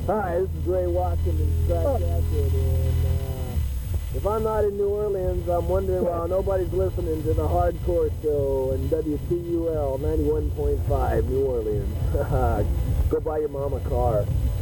Hi, this is Ray Watkins in Scratch Acid, and if I'm not in New Orleans, I'm wondering why nobody's listening to the Hardcore Show and WTUL 91.5 New Orleans. Go buy your mom a car.